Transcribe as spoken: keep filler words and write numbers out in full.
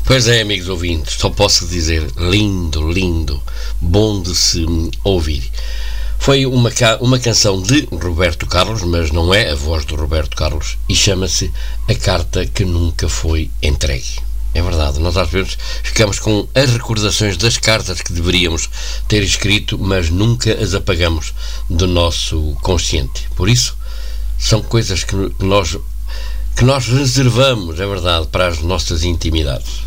Pois é, amigos ouvintes, só posso dizer lindo, lindo, bom de se ouvir. Foi uma, ca- uma canção de Roberto Carlos, mas não é a voz do Roberto Carlos, e chama-se A Carta que Nunca Foi Entregue. É verdade, nós às vezes ficamos com as recordações das cartas que deveríamos ter escrito, mas nunca as apagamos do nosso consciente. Por isso, são coisas que nós, que nós reservamos, é verdade, para as nossas intimidades.